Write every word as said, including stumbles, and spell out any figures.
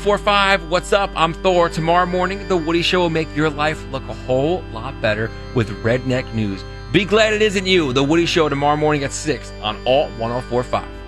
five, what's up? I'm Thor. Tomorrow morning, The Woody Show will make your life look a whole lot better with redneck news. Be glad it isn't you. The Woody Show tomorrow morning at six on Alt one oh four point five.